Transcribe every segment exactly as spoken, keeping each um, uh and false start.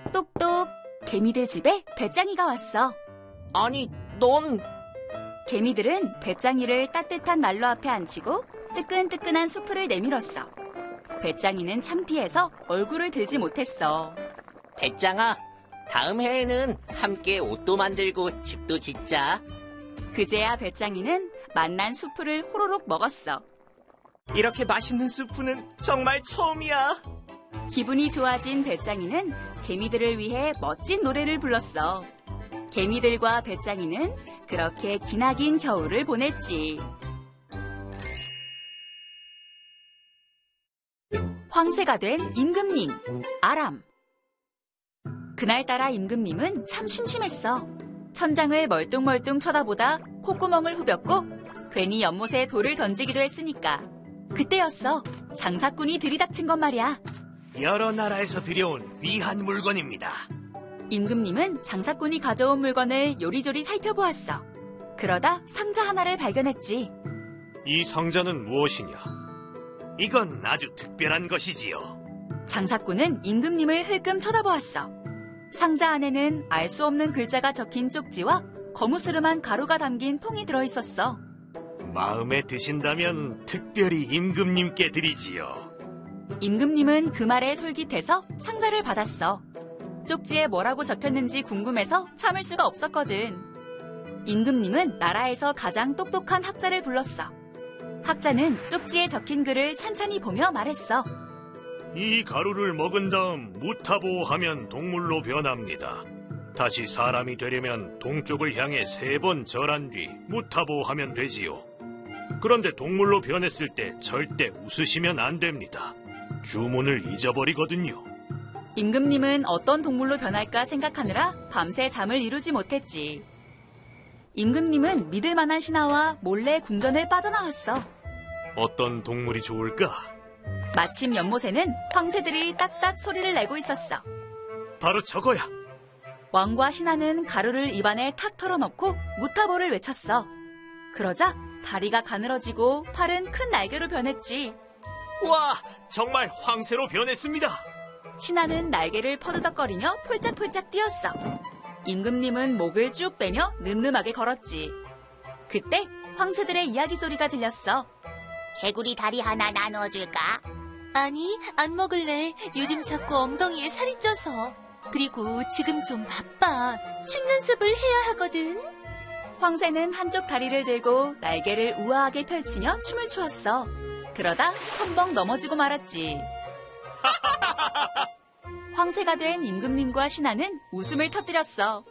똑똑, 개미들 집에 배짱이가 왔어. 아니, 넌... 개미들은 배짱이를 따뜻한 난로 앞에 앉히고 뜨끈뜨끈한 수프를 내밀었어. 배짱이는 창피해서 얼굴을 들지 못했어. 배짱아, 다음 해에는 함께 옷도 만들고 집도 짓자. 그제야 배짱이는 맛난 수프를 호로록 먹었어. 이렇게 맛있는 수프는 정말 처음이야. 기분이 좋아진 배짱이는 개미들을 위해 멋진 노래를 불렀어. 개미들과 배짱이는 그렇게 기나긴 겨울을 보냈지. 황새가 된 임금님, 아람. 그날따라 임금님은 참 심심했어. 천장을 멀뚱멀뚱 쳐다보다 콧구멍을 후볐고 괜히 연못에 돌을 던지기도 했으니까. 그때였어. 장사꾼이 들이닥친 건 말이야. 여러 나라에서 들여온 귀한 물건입니다. 임금님은 장사꾼이 가져온 물건을 요리조리 살펴보았어. 그러다 상자 하나를 발견했지. 이 상자는 무엇이냐? 이건 아주 특별한 것이지요. 장사꾼은 임금님을 흘끔 쳐다보았어. 상자 안에는 알 수 없는 글자가 적힌 쪽지와 거무스름한 가루가 담긴 통이 들어있었어. 마음에 드신다면 특별히 임금님께 드리지요. 임금님은 그 말에 솔깃해서 상자를 받았어. 쪽지에 뭐라고 적혔는지 궁금해서 참을 수가 없었거든. 임금님은 나라에서 가장 똑똑한 학자를 불렀어. 학자는 쪽지에 적힌 글을 찬찬히 보며 말했어. 이 가루를 먹은 다음 무타보 하면 동물로 변합니다. 다시 사람이 되려면 동쪽을 향해 세 번 절한 뒤 무타보 하면 되지요. 그런데 동물로 변했을 때 절대 웃으시면 안 됩니다. 주문을 잊어버리거든요. 임금님은 어떤 동물로 변할까 생각하느라 밤새 잠을 이루지 못했지. 임금님은 믿을 만한 신하와 몰래 궁전을 빠져나왔어. 어떤 동물이 좋을까? 마침 연못에는 황새들이 딱딱 소리를 내고 있었어. 바로 저거야. 왕과 신하는 가루를 입안에 탁 털어넣고 무타보를 외쳤어. 그러자 다리가 가늘어지고 팔은 큰 날개로 변했지. 와, 정말 황새로 변했습니다. 신하는 날개를 퍼드덕거리며 폴짝폴짝 뛰었어. 임금님은 목을 쭉 빼며 늠름하게 걸었지. 그때 황새들의 이야기 소리가 들렸어. 개구리 다리 하나 나눠줄까? 아니, 안 먹을래. 요즘 자꾸 엉덩이에 살이 쪄서. 그리고 지금 좀 바빠. 춤 연습을 해야 하거든. 황새는 한쪽 다리를 들고 날개를 우아하게 펼치며 춤을 추었어. 그러다 첨벙 넘어지고 말았지. 황새가 된 임금님과 신하는 웃음을 터뜨렸어.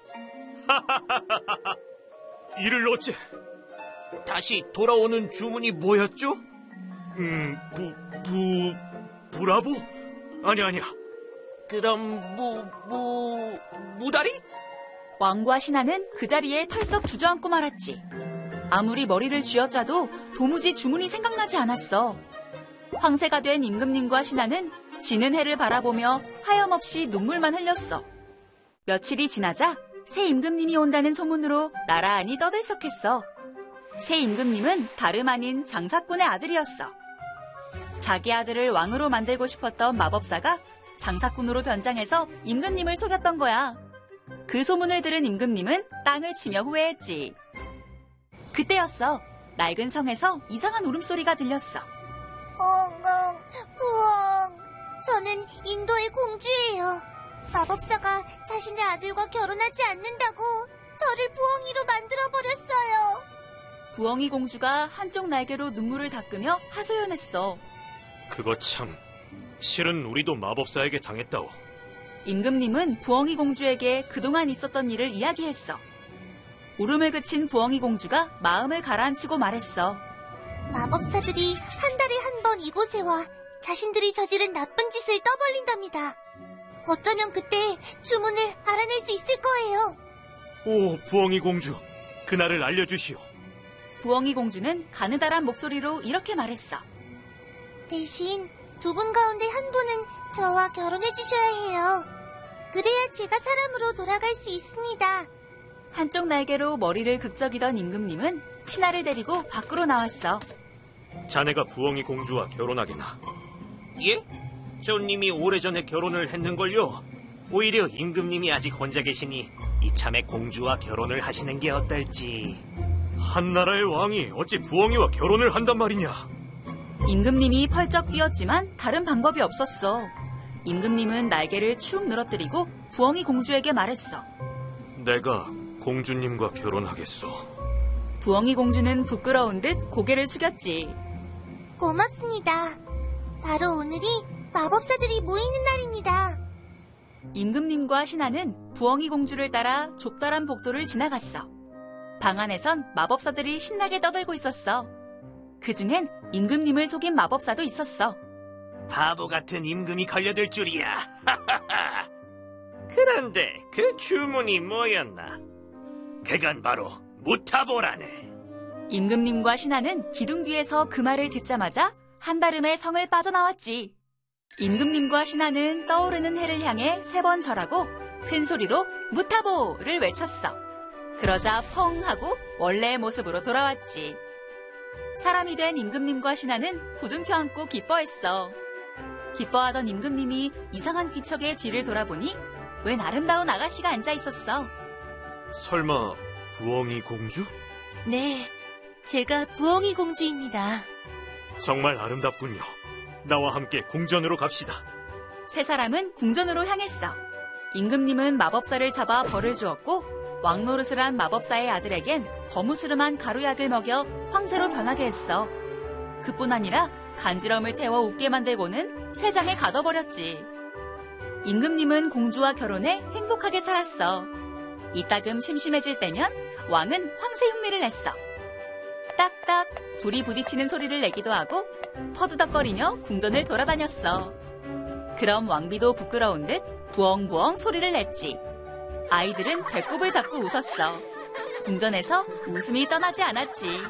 이를 어째? 다시 돌아오는 주문이 뭐였죠? 음, 부, 부, 브라보? 아니, 아니야. 그럼 무, 무, 무다리? 왕과 신하는 그 자리에 털썩 주저앉고 말았지. 아무리 머리를 쥐어짜도 도무지 주문이 생각나지 않았어. 황새가 된 임금님과 신하는 지는 해를 바라보며 하염없이 눈물만 흘렸어. 며칠이 지나자 새 임금님이 온다는 소문으로 나라안이 떠들썩했어. 새 임금님은 다름 아닌 장사꾼의 아들이었어. 자기 아들을 왕으로 만들고 싶었던 마법사가 장사꾼으로 변장해서 임금님을 속였던 거야. 그 소문을 들은 임금님은 땅을 치며 후회했지. 그때였어. 낡은 성에서 이상한 울음소리가 들렸어. 엉엉, 우엉. 저는 인도의 공주예요. 마법사가 자신의 아들과 결혼하지 않는다고 저를 부엉이로 만들어버렸어요. 부엉이 공주가 한쪽 날개로 눈물을 닦으며 하소연했어. 그거 참, 실은 우리도 마법사에게 당했다오. 임금님은 부엉이 공주에게 그동안 있었던 일을 이야기했어. 울음을 그친 부엉이 공주가 마음을 가라앉히고 말했어. 마법사들이 한 달에 한 번 이곳에 와 자신들이 저지른 나쁜 짓을 떠벌린답니다. 어쩌면 그때 주문을 알아낼 수 있을 거예요. 오, 부엉이 공주, 그날을 알려주시오. 부엉이 공주는 가느다란 목소리로 이렇게 말했어. 대신 두 분 가운데 한 분은 저와 결혼해 주셔야 해요. 그래야 제가 사람으로 돌아갈 수 있습니다. 한쪽 날개로 머리를 극적이던 임금님은 신하를 데리고 밖으로 나왔어. 자네가 부엉이 공주와 결혼하게나? 예? 손님이 오래전에 결혼을 했는걸요. 오히려 임금님이 아직 혼자 계시니 이참에 공주와 결혼을 하시는 게 어떨지. 한나라의 왕이 어찌 부엉이와 결혼을 한단 말이냐? 임금님이 펄쩍 뛰었지만 다른 방법이 없었어. 임금님은 날개를 축 늘어뜨리고 부엉이 공주에게 말했어. 내가 공주님과 결혼하겠소. 부엉이 공주는 부끄러운 듯 고개를 숙였지. 고맙습니다. 바로 오늘이 마법사들이 모이는 날입니다. 임금님과 신하는 부엉이 공주를 따라 좁다란 복도를 지나갔어. 방 안에선 마법사들이 신나게 떠들고 있었어. 그중엔 임금님을 속인 마법사도 있었어. 바보 같은 임금이 걸려들 줄이야. 그런데 그 주문이 뭐였나? 그건 바로 무타보라네. 임금님과 신하는 기둥 뒤에서 그 말을 듣자마자 한달음에 성을 빠져나왔지. 임금님과 신하는 떠오르는 해를 향해 세 번 절하고 큰 소리로 무타보를 외쳤어. 그러자 펑 하고 원래의 모습으로 돌아왔지. 사람이 된 임금님과 신하는 부둥켜 안고 기뻐했어. 기뻐하던 임금님이 이상한 기척에 뒤를 돌아보니 웬 아름다운 아가씨가 앉아 있었어. 설마 부엉이 공주? 네, 제가 부엉이 공주입니다. 정말 아름답군요. 나와 함께 궁전으로 갑시다. 세 사람은 궁전으로 향했어. 임금님은 마법사를 잡아 벌을 주었고 왕노릇을 한 마법사의 아들에겐 거무스름한 가루약을 먹여 황새로 변하게 했어. 그뿐 아니라 간지럼을 태워 웃게 만들고는 세상에 가둬버렸지. 임금님은 공주와 결혼해 행복하게 살았어. 이따금 심심해질 때면 왕은 황새 흉내를 냈어. 딱딱 불이 부딪히는 소리를 내기도 하고 퍼드덕거리며 궁전을 돌아다녔어. 그럼 왕비도 부끄러운 듯 부엉부엉 소리를 냈지. 아이들은 배꼽을 잡고 웃었어. 궁전에서 웃음이 떠나지 않았지.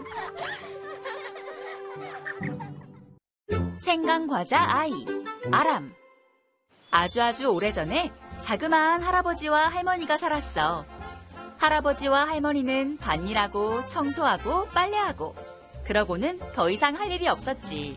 생강과자 아이, 아람. 아주아주 오래전에 자그마한 할아버지와 할머니가 살았어. 할아버지와 할머니는 밭일하고 청소하고 빨래하고 그러고는 더 이상 할 일이 없었지.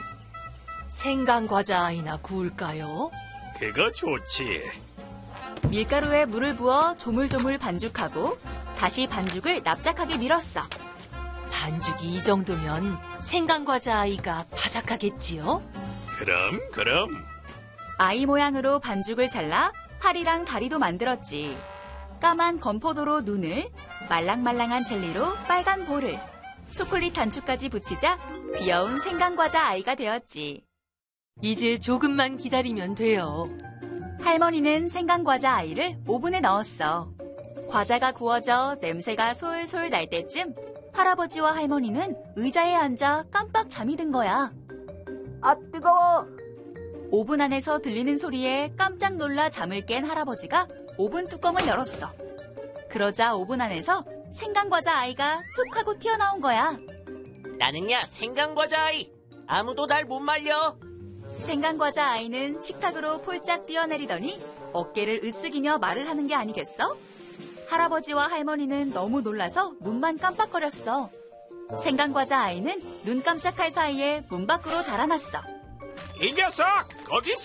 생강과자 아이나 구울까요? 그거 좋지. 밀가루에 물을 부어 조물조물 반죽하고 다시 반죽을 납작하게 밀었어. 반죽이 이 정도면 생강과자 아이가 바삭하겠지요? 그럼 그럼. 아이 모양으로 반죽을 잘라 팔이랑 다리도 만들었지. 까만 건포도로 눈을, 말랑말랑한 젤리로 빨간 볼을, 초콜릿 단추까지 붙이자 귀여운 생강과자 아이가 되었지. 이제 조금만 기다리면 돼요. 할머니는 생강과자 아이를 오븐에 넣었어. 과자가 구워져 냄새가 솔솔 날 때쯤 할아버지와 할머니는 의자에 앉아 깜빡 잠이 든 거야. 아, 뜨거워! 오븐 안에서 들리는 소리에 깜짝 놀라 잠을 깬 할아버지가 오븐 뚜껑을 열었어. 그러자 오븐 안에서 생강과자 아이가 툭 하고 튀어나온 거야. 나는야 생강과자 아이. 아무도 날 못 말려. 생강과자 아이는 식탁으로 폴짝 뛰어내리더니 어깨를 으쓱이며 말을 하는 게 아니겠어? 할아버지와 할머니는 너무 놀라서 눈만 깜빡거렸어. 생강과자 아이는 눈 깜짝할 사이에 문 밖으로 달아났어. 이 녀석! 거기서!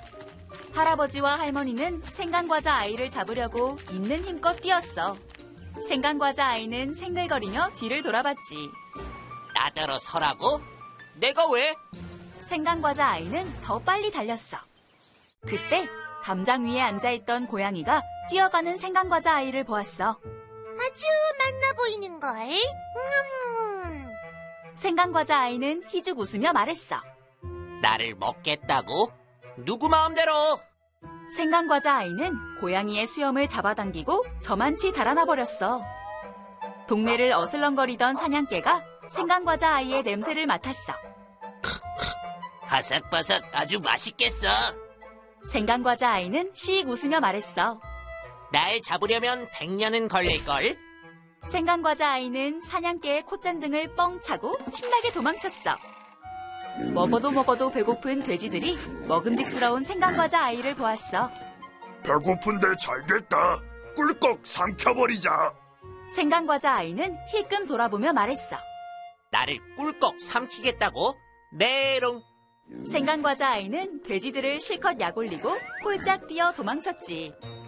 할아버지와 할머니는 생강과자 아이를 잡으려고 있는 힘껏 뛰었어. 생강과자 아이는 생글거리며 뒤를 돌아봤지. 나더러 서라고? 내가 왜? 생강과자 아이는 더 빨리 달렸어. 그때 담장 위에 앉아있던 고양이가 뛰어가는 생강과자 아이를 보았어. 아주 맛나 보이는걸. 음. 생강과자 아이는 희죽 웃으며 말했어. 나를 먹겠다고? 누구 마음대로? 생강과자 아이는 고양이의 수염을 잡아당기고 저만치 달아나 버렸어. 동네를 어슬렁거리던 사냥개가 생강과자 아이의 냄새를 맡았어. 바삭바삭 아주 맛있겠어. 생강과자 아이는 씩 웃으며 말했어. 날 잡으려면 백년은 걸릴걸? 생강과자 아이는 사냥개의 콧잔등을 뻥 차고 신나게 도망쳤어. 먹어도 먹어도 배고픈 돼지들이 먹음직스러운 생강과자 아이를 보았어. 배고픈데 잘됐다. 꿀꺽 삼켜버리자. 생강과자 아이는 힐끔 돌아보며 말했어. 나를 꿀꺽 삼키겠다고? 메롱. 생강과자 아이는 돼지들을 실컷 약올리고 홀짝 뛰어 도망쳤지.